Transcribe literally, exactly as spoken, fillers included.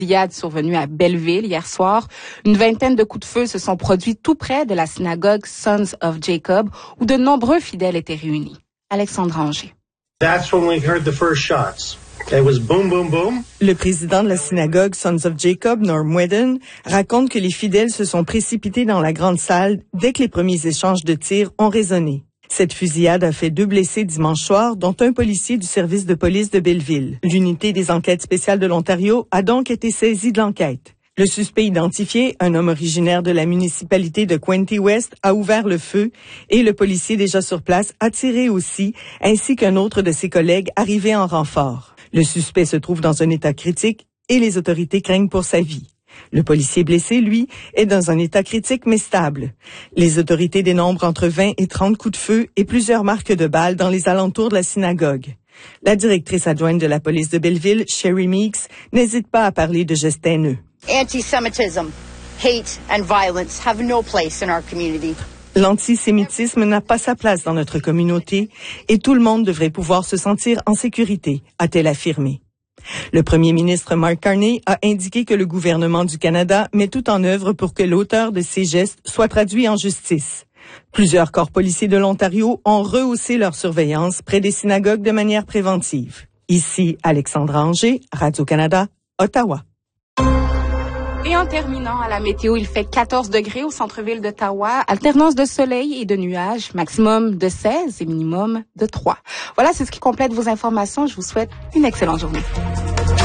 fusillade survenue à Belleville hier soir. Une vingtaine de coups de feu se sont produits tout près de la synagogue Sons of Jacob, où de nombreux fidèles étaient réunis. Alexandre Anger. That's when we heard the first shots. It was boom, boom, boom. Le président de la synagogue Sons of Jacob, Norm Whedon, raconte que les fidèles se sont précipités dans la grande salle dès que les premiers échanges de tirs ont résonné. Cette fusillade a fait deux blessés dimanche soir, dont un policier du service de police de Belleville. L'unité des enquêtes spéciales de l'Ontario a donc été saisie de l'enquête. Le suspect identifié, un homme originaire de la municipalité de Quinte West, a ouvert le feu et le policier déjà sur place a tiré aussi, ainsi qu'un autre de ses collègues arrivé en renfort. Le suspect se trouve dans un état critique et les autorités craignent pour sa vie. Le policier blessé, lui, est dans un état critique mais stable. Les autorités dénombrent entre vingt et trente coups de feu et plusieurs marques de balles dans les alentours de la synagogue. La directrice adjointe de la police de Belleville, Sherry Meeks, n'hésite pas à parler de gestes haineux. Anti-Semitism, hate and violence have no place in our community. L'antisémitisme n'a pas sa place dans notre communauté et tout le monde devrait pouvoir se sentir en sécurité, a-t-elle affirmé. Le premier ministre Mark Carney a indiqué que le gouvernement du Canada met tout en œuvre pour que l'auteur de ces gestes soit traduit en justice. Plusieurs corps policiers de l'Ontario ont rehaussé leur surveillance près des synagogues de manière préventive. Ici, Alexandre Anger, Radio-Canada, Ottawa. Et en terminant à la météo, il fait quatorze degrés au centre-ville d'Ottawa, alternance de soleil et de nuages, maximum de seize et minimum de trois. Voilà, c'est ce qui complète vos informations. Je vous souhaite une excellente journée.